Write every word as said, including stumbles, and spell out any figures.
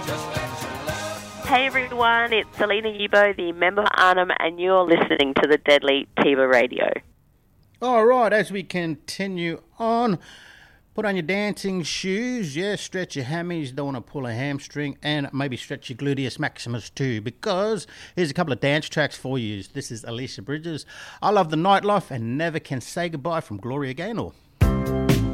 Hey everyone, it's Selena Yubo, the member of Arnhem, and you're listening to the Deadly Tiva Radio. All right, as we continue on, put on your dancing shoes, yeah, stretch your hammies, don't want to pull a hamstring, and maybe stretch your gluteus maximus too, because here's a couple of dance tracks for you. This is Alicia Bridges, I Love the Nightlife and Never Can Say Goodbye from Gloria Gaynor.